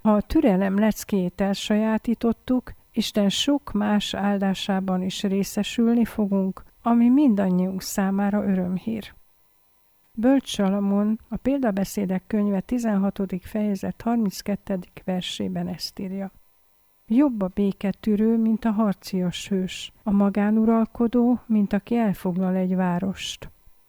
Ha a türelem leckéjét elsajátítottuk, Isten sok más áldásában is részesülni fogunk, ami mindannyiunk számára örömhír. Bölcs Salamon a Példabeszédek könyve 16. fejezet 32. versében ezt írja. Jobb a béketűrő, mint a harcias hős, a magánuralkodó, mint aki elfoglal egy várost.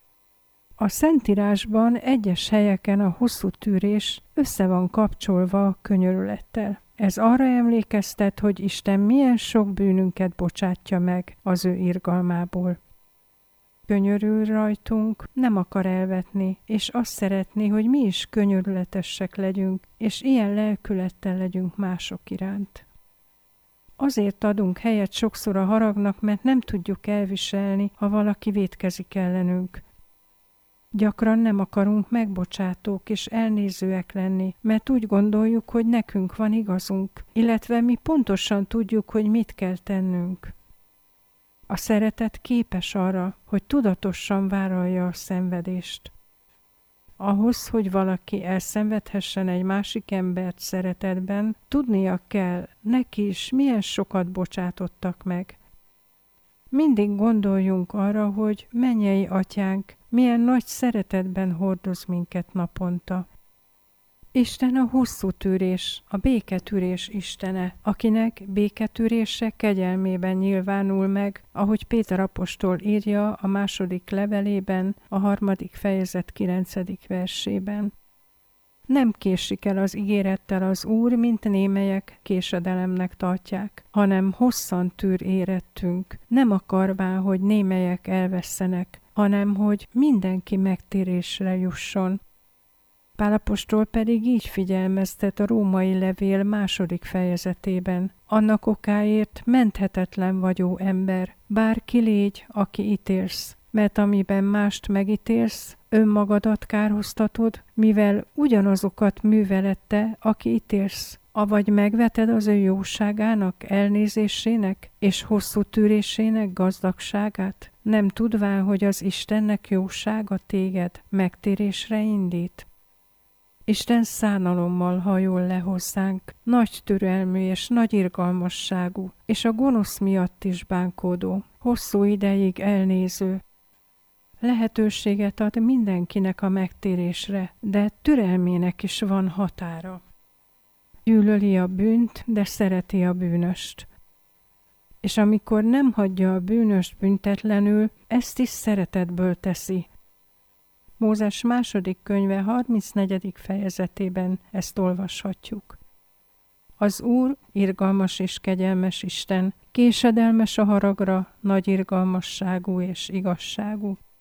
A Szentírásban egyes helyeken a hosszú tűrés össze van kapcsolva a könyörülettel. Ez arra emlékeztet, hogy Isten milyen sok bűnünket bocsátja meg az ő irgalmából. Könyörül rajtunk, nem akar elvetni, és azt szeretné, hogy mi is könyörületesek legyünk, és ilyen lelkülettel legyünk mások iránt. Azért adunk helyet sokszor a haragnak, mert nem tudjuk elviselni, ha valaki vétkezik ellenünk. Gyakran nem akarunk megbocsátók és elnézőek lenni, mert úgy gondoljuk, hogy nekünk van igazunk, illetve mi pontosan tudjuk, hogy mit kell tennünk. A szeretet képes arra, hogy tudatosan vállalja a szenvedést. Ahhoz, hogy valaki elszenvedhessen egy másik embert szeretetben, tudnia kell, neki is milyen sokat bocsátottak meg. Mindig gondoljunk arra, hogy mennyei Atyánk milyen nagy szeretetben hordoz minket naponta. Isten a hosszú tűrés, a béketűrés Istene, akinek béketűrése kegyelmében nyilvánul meg, ahogy Péter apostol írja a második levelében, a 3. fejezet 9. versében. Nem késik el az ígérettel az Úr, mint némelyek késedelemnek tartják, hanem hosszan tűr érettünk, nem akarván, hogy némelyek elvesszenek, hanem hogy mindenki megtérésre jusson. Pál apostol pedig így figyelmeztet a római levél 2. fejezetében. Annak okáért menthetetlen vagy, ó ember, bárki légy, aki ítélsz, mert amiben mást megítélsz, önmagadat kárhoztatod, mivel ugyanazokat művelette, aki ítélsz, avagy megveted az ő jóságának, elnézésének és hosszú tűrésének gazdagságát, nem tudván, hogy az Istennek jósága téged megtérésre indít. Isten szánalommal hajol le hozzánk, nagy türelmű és nagy irgalmasságú, és a gonosz miatt is bánkódó, hosszú ideig elnéző. Lehetőséget ad mindenkinek a megtérésre, de türelmének is van határa. Gyűlöli a bűnt, de szereti a bűnöst. És amikor nem hagyja a bűnöst büntetlenül, ezt is szeretetből teszi. Mózes 2. könyve 34. fejezetében ezt olvashatjuk. Az Úr irgalmas és kegyelmes Isten, késedelmes a haragra, nagy irgalmasságú és igazságú.